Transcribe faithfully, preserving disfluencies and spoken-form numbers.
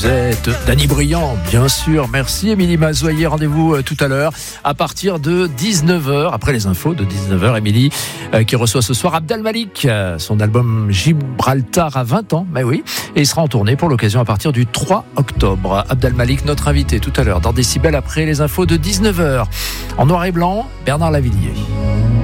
Vous êtes Danny Briand, bien sûr. Merci Émilie Mazoyer. Rendez-vous euh, tout à l'heure à partir de dix-neuf heures. Après les infos de dix-neuf heures, Émilie euh, qui reçoit ce soir Abdel Malik. Euh, son album Gibraltar a vingt ans, mais oui. Et il sera en tournée pour l'occasion à partir du trois octobre. Abdel Malik, notre invité tout à l'heure dans Décibel après les infos de dix-neuf heures. En noir et blanc, Bernard Lavillier.